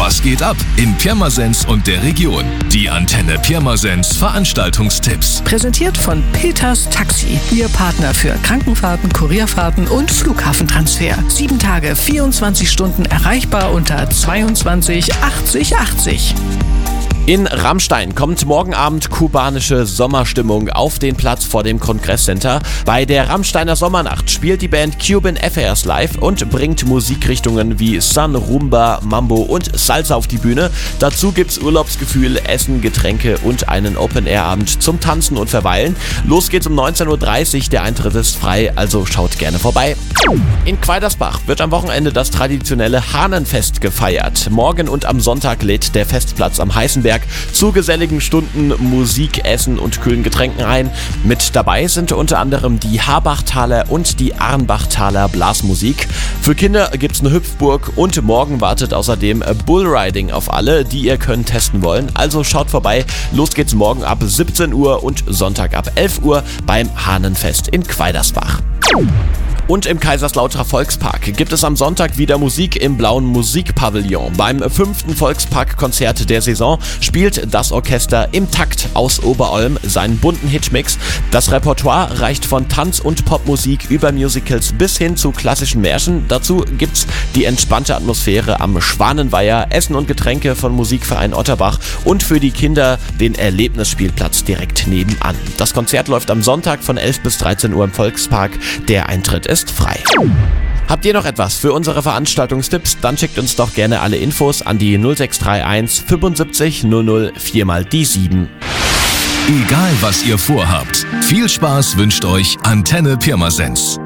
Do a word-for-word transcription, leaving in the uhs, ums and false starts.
Was geht ab in Pirmasens und der Region? Die Antenne Pirmasens Veranstaltungstipps. Präsentiert von Peters Taxi. Ihr Partner für Krankenfahrten, Kurierfahrten und Flughafentransfer. Sieben Tage, vierundzwanzig Stunden erreichbar unter zweiundzwanzig achtzig achtzig. In Rammstein kommt morgen Abend kubanische Sommerstimmung auf den Platz vor dem Kongresscenter. Bei der Rammsteiner Sommernacht spielt die Band Cuban Affairs live und bringt Musikrichtungen wie Sun, Rumba, Mambo und Salsa auf die Bühne. Dazu gibt's Urlaubsgefühl, Essen, Getränke und einen Open-Air-Abend zum Tanzen und Verweilen. Los geht's um neunzehn Uhr dreißig, der Eintritt ist frei, also schaut gerne vorbei. In Quaidersbach wird am Wochenende das traditionelle Hahnenfest gefeiert. Morgen und am Sonntag lädt der Festplatz am Heißenberg zu geselligen Stunden Musik, Essen und kühlen Getränken ein. Mit dabei sind unter anderem die Habachtaler und die Arnbachtaler Blasmusik. Für Kinder gibt's eine Hüpfburg und morgen wartet außerdem Bullriding auf alle, die ihr Können testen wollen. Also schaut vorbei. Los geht's morgen ab siebzehn Uhr und Sonntag ab elf Uhr beim Hahnenfest in Quaidersbach. Und im Kaiserslauterer Volkspark gibt es am Sonntag wieder Musik im blauen Musikpavillon. Beim fünften Volksparkkonzert der Saison spielt das Orchester im Takt aus Oberolm seinen bunten Hitmix. Das Repertoire reicht von Tanz- und Popmusik über Musicals bis hin zu klassischen Märchen. Dazu gibt's die entspannte Atmosphäre am Schwanenweiher, Essen und Getränke von Musikverein Otterbach und für die Kinder den Erlebnisspielplatz direkt nebenan. Das Konzert läuft am Sonntag von elf bis dreizehn Uhr im Volkspark. Der Eintritt ist ist frei. Habt ihr noch etwas für unsere Veranstaltungstipps? Dann schickt uns doch gerne alle Infos an die null sechs drei eins fünfundsiebzig null null vier mal die sieben. Egal was ihr vorhabt, viel Spaß wünscht euch Antenne Pirmasens.